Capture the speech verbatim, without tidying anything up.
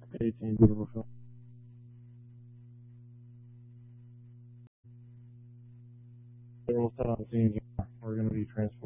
eighteen, beautiful film. We're almost done on the scenes. We're going to be transferring.